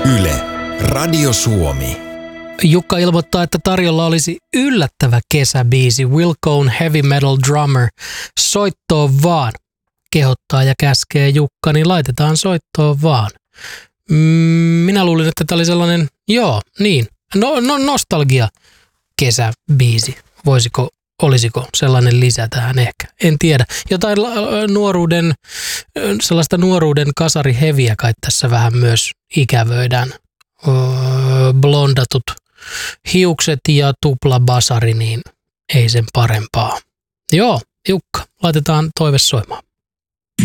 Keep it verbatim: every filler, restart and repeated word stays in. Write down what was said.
Yle, Radio Suomi. Jukka ilmoittaa, että tarjolla olisi yllättävä kesäbiisi Wilco'n Heavy Metal Drummer. Soittoon vaan. Kehottaa ja käskee Jukka, niin laitetaan soittoon vaan. Mm, minä luulin, että tämä oli sellainen, joo, niin, no, no nostalgia kesäbiisi. Voisiko, olisiko sellainen lisä tähän ehkä? En tiedä. Jotain nuoruuden, sellaista nuoruuden kasariheviä kai tässä vähän myös ikävöidään. Öö, blondatut hiukset ja tuplabasari, niin ei sen parempaa. Joo, Jukka, laitetaan toive soimaan.